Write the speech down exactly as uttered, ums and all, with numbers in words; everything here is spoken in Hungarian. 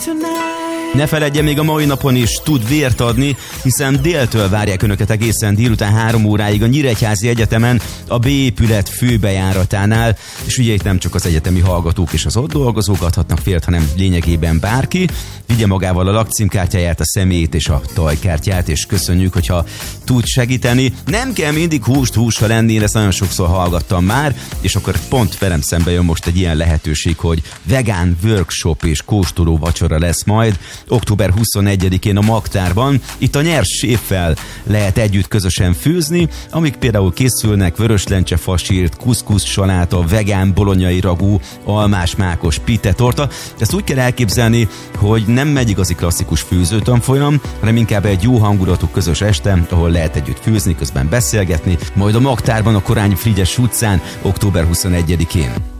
Ne feledje, még a mai napon is tud vért adni, hiszen déltől várják Önöket egészen délután három óráig a Nyíregyházi Egyetemen a B-épület főbejáratánál, és ugye itt nem csak az egyetemi hallgatók és az ott dolgozók adhatnak vért, hanem lényegében bárki. Vigye magával a lakcímkártyáját, a személyét és a tajkártyát, és köszönjük, hogyha tud segíteni. Nem kell mindig húst húsra lenni, én ezt nagyon sokszor hallgattam már, és akkor pont velem szembe jön most egy ilyen lehetőség, hogy vegán workshop és kóstoló vacsora lesz majd október huszonegyedikén a Magtárban. Itt a nyers séffel lehet együtt közösen főzni, amik például készülnek: vöröslencse fasírt, kuszkusz saláta, vegán bolonyai ragú, almás mákos pite torta. Ezt úgy kell elképzelni, hogy nem megy igazi klasszikus főzőtanfolyam, hanem inkább egy jó hangulatú közös este, ahol lehet együtt főzni, közben beszélgetni, majd a Magtárban, a Korányi Frigyes utcán október huszonegyedikén.